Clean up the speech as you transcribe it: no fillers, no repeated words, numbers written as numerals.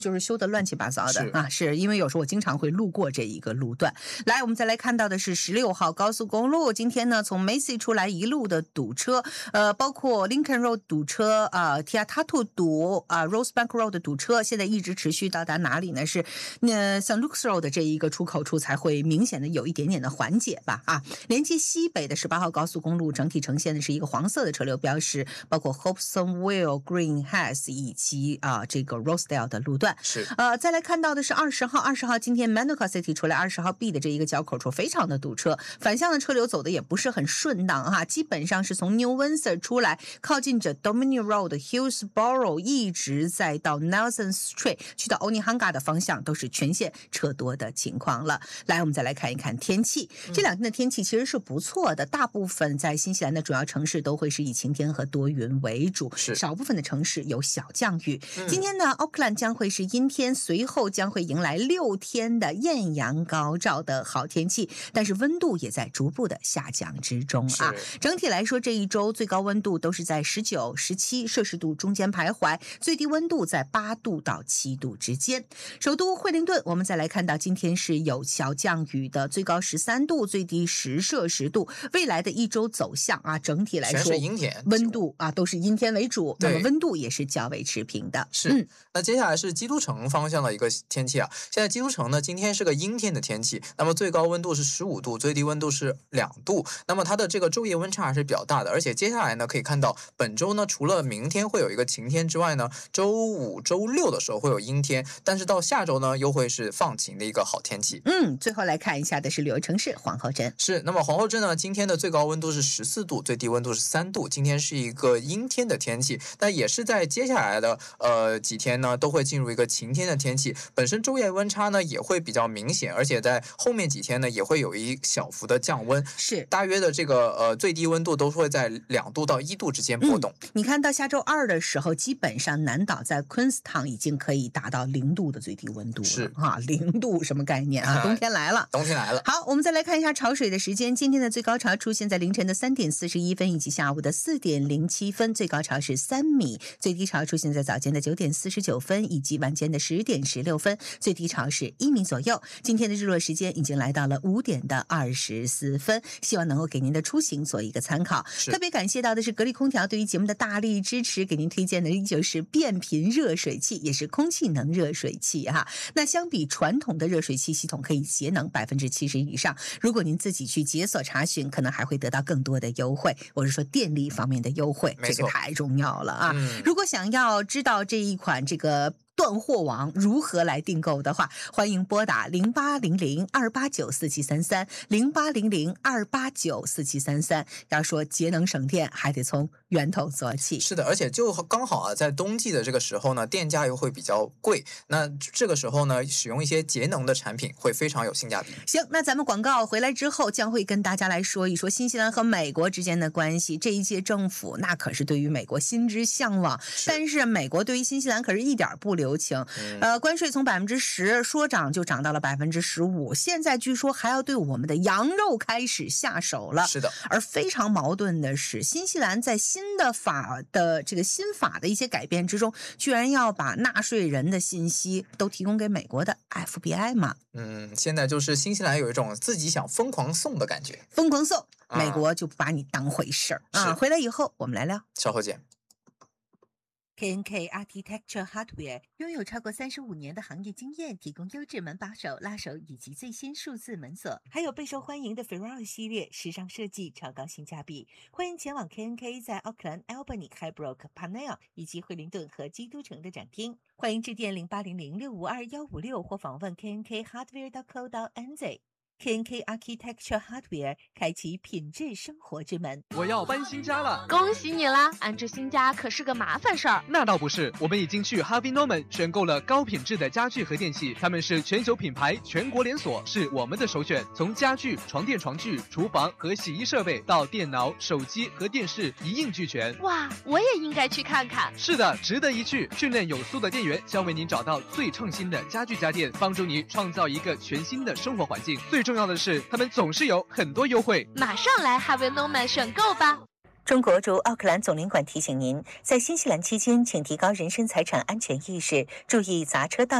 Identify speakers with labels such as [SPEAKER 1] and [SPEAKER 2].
[SPEAKER 1] 就是修的乱七八糟的啊，是因为有时候我经常会路过这一个路段。来，我们再来看到的是16号高速公路，今天呢从 Macy 出来一路的堵车，包括 Lincoln Road 堵车Tia Tatu 堵Rosebank Road 堵车，现在一直持续到达哪里呢？是St. Luke's Road 这一个出口处才会明显的有一点点的缓解吧啊。连接西北的18号高速公路整体呈现的是一个黄色的车流标识，包括 Hobsonville Green Hills 以及这个 Rosedale 的路段。
[SPEAKER 2] 是
[SPEAKER 1] 再来看到的是20号今天 Manuka City 出来20号 B 的这一个交口处非常的堵车，反向的车流走的也不是很顺当哈，基本上是从 New Windsor 出来靠近着 Dominion Road Hillsborough 一直再到 Nelson Street 去到 Onehunga 的方向都是全线车多的情况了。来，我们再来看一看天气，这两天的天气其实是不错的，大部分在新西兰的主要城市都会是以晴天和多云为主，少部分的城市有小降雨。今天呢 Auckland 将会是阴天，随后将会迎来6天的艳阳高照的好天气，但是温度也在逐步的下降之中啊。整体来说，这一周最高温度都是在19、17摄氏度中间徘徊，最低温度在8度到7度之间。首都惠灵顿，我们再来看到今天是有小降雨的，最高13度，最低10摄氏度。未来的一周走向整体来说
[SPEAKER 2] 全是阴天，
[SPEAKER 1] 温度都是阴天为主，那么温度也是较为持平的。
[SPEAKER 2] 是，那接下来是基督城方向的一个天气啊。现在基督城呢，今天是个阴天的天气，那么最高温度是15度，最低温度是2度。那么它的这个昼夜温差还是比较大的，而且接下来呢，可以看到本周呢，除了明天会有一个晴天之外呢，周5、周6的时候会有阴天，但是到下周呢，又会是放晴的一个好天气。
[SPEAKER 1] 最后来看一下的是旅游城市皇后镇。
[SPEAKER 2] 是，那么皇后镇呢，今天的最高温度是14度，最低温度是3度。今天是一个阴天的天气，但也是在接下来的几天呢，都会进入一个晴天的天气。本身昼夜温差呢也会比较明显，而且在后面几天呢也会有一小幅的降温，
[SPEAKER 1] 是
[SPEAKER 2] 大约的这个最低温度都会在2度到1度之间波动。
[SPEAKER 1] 你看到下周2的时候，基本上南岛在 Queenstown 已经可以达到0度的最低温度了，
[SPEAKER 2] 是
[SPEAKER 1] 0度什么概念啊？冬天来了，
[SPEAKER 2] 冬天来了。
[SPEAKER 1] 好，我们再来看一下潮水的时间，今天的最高潮出现在凌晨的3点41分以及下午的4点07分，最高潮是3米，最低潮出现在早间的9点49分以及晚间的10点16分，最低潮是1米左右。今天的日落时间已经来到了5点的24分，希望能够给您的出行做一个参考。特别感谢到的是格力空调对于节目的大力支持，给您推荐的依旧是变频热水器，也是空气能热水器哈。那相比传统的热水器系统，可以节能70%以上。如果您自己去解锁查询，可能还会得到更多的优惠。我是说电力方面的优惠，这个太重要了啊！如果想要知道这一款这个断货网如何来订购的话，欢迎拨打0800-289-4733 0800-289-4733。要说节能省电，还得从源头做起。
[SPEAKER 2] 是的，而且就刚好啊，在冬季的这个时候呢，电价又会比较贵，那这个时候呢，使用一些节能的产品会非常有性价比。
[SPEAKER 1] 行，那咱们广告回来之后，将会跟大家来说一说新西兰和美国之间的关系。这一届政府那可是对于美国心之向往，但是美国对于新西兰可是一点不留情。关税从10%说涨就涨到了15%，现在据说还要对我们的羊肉开始下手了。
[SPEAKER 2] 是的，
[SPEAKER 1] 而非常矛盾的是，新西兰在新法的一些改变之中，居然要把纳税人的信息都提供给美国的 FBI 嘛。
[SPEAKER 2] 现在就是新西兰有一种自己想疯狂送的感觉，
[SPEAKER 1] 疯狂送，美国就不把你当回事儿啊。回来以后我们来聊，
[SPEAKER 2] 稍后见。
[SPEAKER 1] K&K Architecture Hardware 拥有超过35年的行业经验，提供优质门把手、拉手以及最新数字门锁，还有备受欢迎的 Ferrari 系列，时尚设计，超高性价比。欢迎前往 K&K 在奥克兰、Albany、Highbrook、Parnell 以及惠灵顿和基督城的展厅。欢迎致电0800-652-156或访问 knkhardware.co.nz。K&K Architecture Hardware 开启品质生活之门。
[SPEAKER 3] 我要搬新家了，
[SPEAKER 4] 恭喜你啦！安置新家可是个麻烦事儿。
[SPEAKER 3] 那倒不是，我们已经去 Harvey Norman 选购了高品质的家具和电器，他们是全球品牌，全国连锁，是我们的首选。从家具、床垫、床具、厨房和洗衣设备到电脑、手机和电视一应俱全。
[SPEAKER 4] 哇，我也应该去看看。
[SPEAKER 3] 是的，值得一去。训练有素的店员将为您找到最创新的家具家电，帮助你创造一个全新的生活环境。最重要的是，他们总是有很多优惠。
[SPEAKER 4] 马上来 Harvey Norman 选购吧。
[SPEAKER 1] 中国驻奥克兰总领馆提醒您，在新西兰期间，请提高人身财产安全意识，注意砸车道